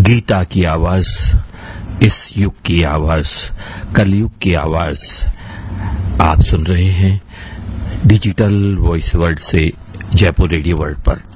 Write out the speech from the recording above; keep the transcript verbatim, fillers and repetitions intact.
गीता की आवाज, इस युग की आवाज, कलयुग की आवाज आप सुन रहे हैं डिजिटल वॉइस वर्ल्ड से, जयपुर रेडियो वर्ल्ड पर।